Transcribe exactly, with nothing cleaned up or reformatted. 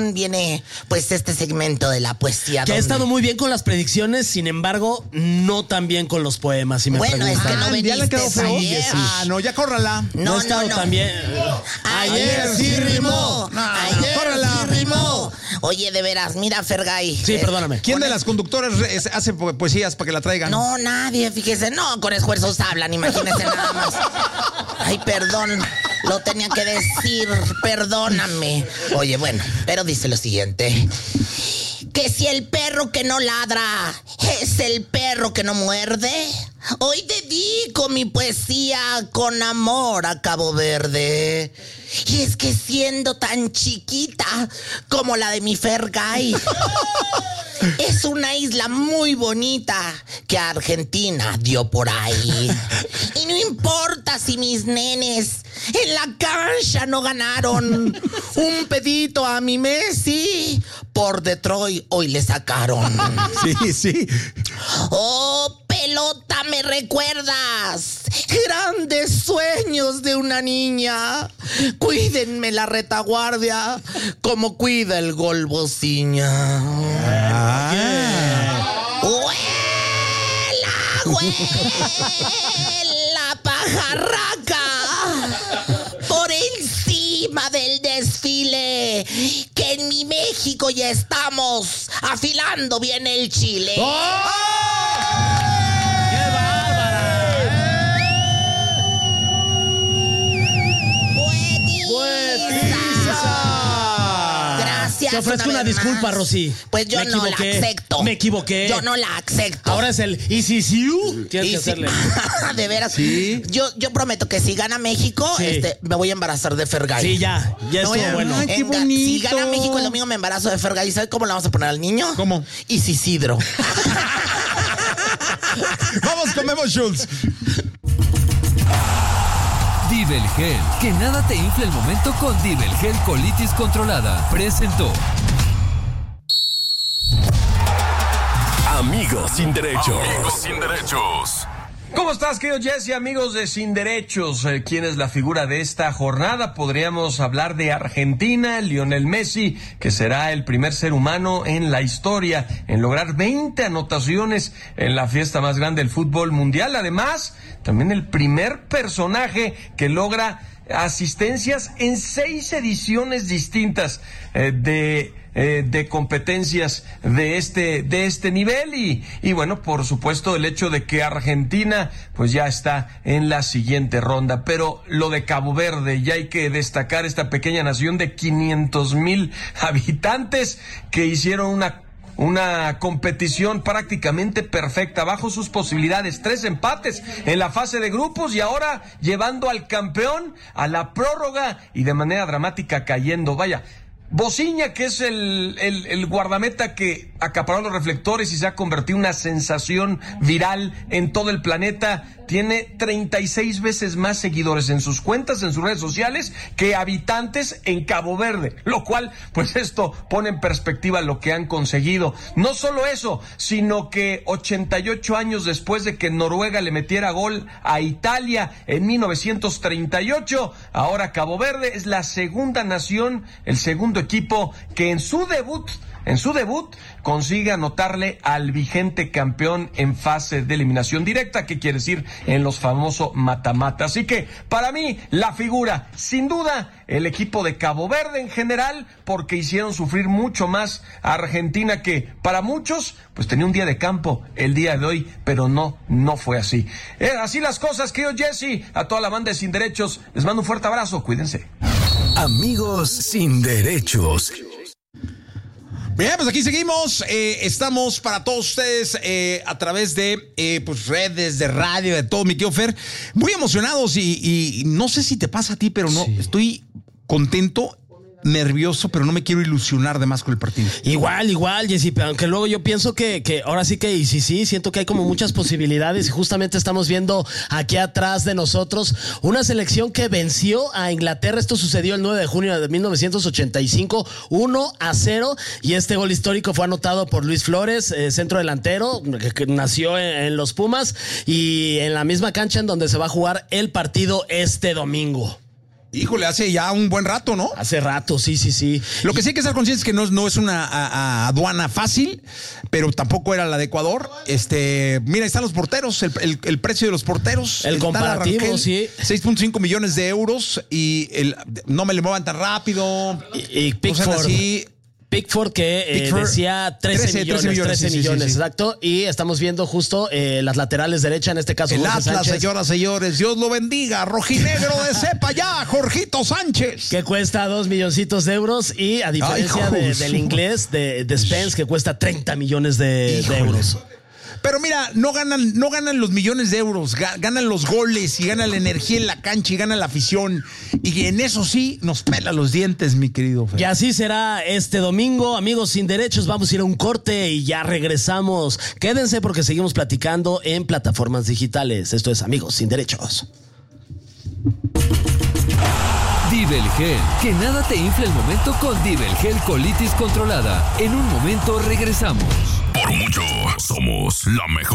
viene pues este segmento de la poesía. Que donde... ha estado muy bien con las predicciones, sin embargo, no tan bien con los poemas, si me Bueno, preguntan. es que no Ah, ¿ya viniste le quedó feo? ayer. Ah, no, ya córrala. No, No, ha estado no, no. tan bien. Ayer sí rimó. No, Ayer córrela. sí rimó. Oye, de veras, mira, Fergay. Sí, eh, perdóname. ¿Quién con de el- las conductoras es- hace po- poesías para que la traigan? No, nadie, fíjese. No, con esfuerzos hablan, imagínese nada más. Ay, perdón. Lo tenía que decir, perdóname. Oye, bueno, pero dice lo siguiente. Que si el perro que no ladra es el perro que no muerde, hoy dedico mi poesía con amor a Cabo Verde. Y es que siendo tan chiquita como la de mi Fergay, es una isla muy bonita que Argentina dio por ahí. Y no importa si mis nenes en la cancha no ganaron. Un pedito a mi Messi por Detroit hoy le sacaron. Sí, sí. Oh, pelota, me recuerdas grandes sueños de una niña. Cuídenme la retaguardia como cuida el gol Bociña. Ah. ¡Huela, huela, pajarraca! Por encima del desfile, que en mi México ya estamos afilando bien el chile. Gracias. Te ofrezco una vez disculpa, más. Rosy. Pues yo Me no la equivoqué. acepto. Me equivoqué. Yo no la acepto. Ahora es el y si si you, tienes Y que si- hacerle. de veras. Sí. Yo, yo prometo que si gana México, Sí. este, me voy a embarazar de Fergay. Sí, ya, ya Me voy estuvo a- bueno. Ay, qué en- bonito. Si gana México el domingo me embarazo de Fergay. ¿Y sabes cómo le vamos a poner al niño? ¿Cómo? Isisidro. Vamos con Memo Schultz. Divel Gel. Que nada te infle el momento con Divel Gel Colitis Controlada. Presentó. Amigos sin derechos. Amigos sin derechos. ¿Cómo estás, querido Jesse, amigos de Sin Derechos? Eh, ¿Quién es la figura de esta jornada? Podríamos hablar de Argentina, Lionel Messi, que será el primer ser humano en la historia en lograr veinte anotaciones en la fiesta más grande del fútbol mundial. Además, también el primer personaje que logra asistencias en seis ediciones distintas eh, de... Eh, de competencias de este de este nivel y, y bueno, por supuesto el hecho de que Argentina pues ya está en la siguiente ronda, pero lo de Cabo Verde, ya hay que destacar esta pequeña nación de quinientos mil habitantes que hicieron una Una competición prácticamente perfecta, bajo sus posibilidades, tres empates en la fase de grupos y ahora llevando al campeón a la prórroga y de manera dramática cayendo. Vaya, Bociña, que es el, el, el guardameta que acaparó los reflectores y se ha convertido en una sensación viral en todo el planeta, tiene treinta y seis veces más seguidores en sus cuentas, en sus redes sociales, que habitantes en Cabo Verde, lo cual, pues esto pone en perspectiva lo que han conseguido. No solo eso, sino que ochenta y ocho años después de que Noruega le metiera gol a Italia en mil novecientos treinta y ocho, ahora Cabo Verde es la segunda nación, el segundo equipo que en su debut En su debut consigue anotarle al vigente campeón en fase de eliminación directa, que quiere decir en los famosos mata-mata. Así que para mí la figura, sin duda, el equipo de Cabo Verde en general, porque hicieron sufrir mucho más a Argentina, que para muchos pues tenía un día de campo el día de hoy, pero no, no fue así. Eh, así las cosas, querido Jesse, a toda la banda de Sin Derechos, les mando un fuerte abrazo, cuídense. Amigos sin derechos. Bien, pues aquí seguimos. Eh, estamos para todos ustedes eh, a través de eh, pues redes, de radio, de todo, mi tío Fer. Muy emocionados y, y no sé si te pasa a ti, pero no, sí. Estoy contento, nervioso, pero no me quiero ilusionar de más con el partido. Igual, igual, Jessy, aunque luego yo pienso que, que ahora sí que, y sí, sí, siento que hay como muchas posibilidades y justamente estamos viendo aquí atrás de nosotros una selección que venció a Inglaterra. Esto sucedió el nueve de junio de mil novecientos ochenta y cinco, uno a cero, y este gol histórico fue anotado por Luis Flores, eh, centro delantero, que, que nació en, en los Pumas y en la misma cancha en donde se va a jugar el partido este domingo. Híjole, hace ya un buen rato, ¿no? Hace rato, sí, sí, sí. Lo que sí hay que estar conscientes es que no, no es una a, a aduana fácil, pero tampoco era la de Ecuador. Este, mira, ahí están los porteros, el, el, el precio de los porteros. El comparativo, Rangel, sí. seis punto cinco millones de euros y el, no me le muevan tan rápido. Y, y Pickford. O sea, así, Pickford que eh, Pickford, decía trece, trece, millones, trece millones, trece sí, sí, millones, sí, sí. exacto. Y estamos viendo justo eh, las laterales derecha, en este caso el Jorge Atlas, Sánchez, señoras, señores, Dios lo bendiga. Rojinegro de cepa ya, Jorgito Sánchez. que cuesta dos milloncitos de euros. Y a diferencia Ay, de, Jesús. del inglés, de, de Spence, que cuesta treinta millones de, de euros. Pero mira, no ganan, no ganan los millones de euros, ga- ganan los goles y ganan la energía en la cancha y ganan la afición. Y en eso sí nos pela los dientes, mi querido Fer. Y así será este domingo, amigos sin derechos. Vamos a ir a un corte y ya regresamos. Quédense porque seguimos platicando en plataformas digitales. Esto es Amigos sin Derechos. Divelgel, que nada te infle el momento con Divelgel colitis controlada. En un momento regresamos. Por mucho, somos la mejor.